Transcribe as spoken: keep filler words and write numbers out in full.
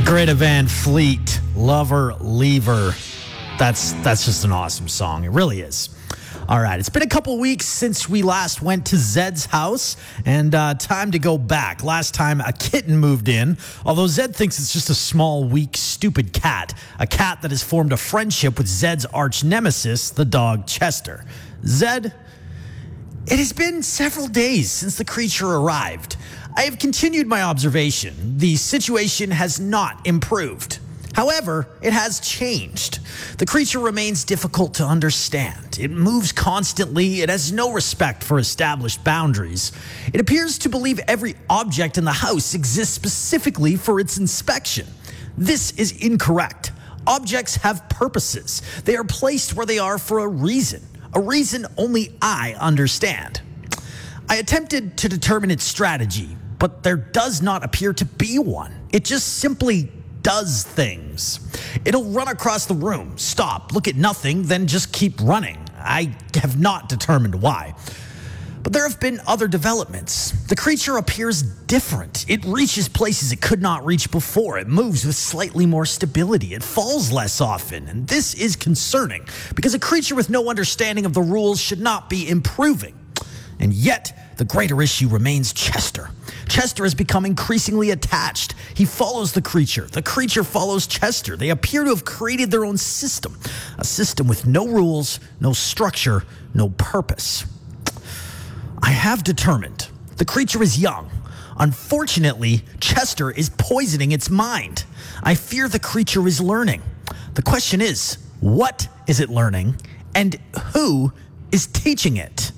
Greta Van Fleet, Lover, Lever. That's that's just an awesome song. It really is. All right, it's been a couple weeks since we last went to Zed's house, and uh, time to go back. Last time, a kitten moved in, although Zed thinks it's just a small, weak, stupid cat. A cat that has formed a friendship with Zed's arch nemesis, the dog Chester. Zed, it has been several days since the creature arrived. I have continued my observation. The situation has not improved. However, it has changed. The creature remains difficult to understand. It moves constantly. It has no respect for established boundaries. It appears to believe every object in the house exists specifically for its inspection. This is incorrect. Objects have purposes. They are placed where they are for a reason, a reason only I understand. I attempted to determine its strategy, but there does not appear to be one. It just simply does things. It'll run across the room, stop, look at nothing, then just keep running. I have not determined why. But there have been other developments. The creature appears different. It reaches places it could not reach before. It moves with slightly more stability. It falls less often. And this is concerning, because a creature with no understanding of the rules should not be improving. And yet, the greater issue remains Chester. Chester has become increasingly attached. He follows the creature. The creature follows Chester. They appear to have created their own system. A system with no rules, no structure, no purpose. I have determined the creature is young. Unfortunately, Chester is poisoning its mind. I fear the creature is learning. The question is, what is it learning, and who is teaching it?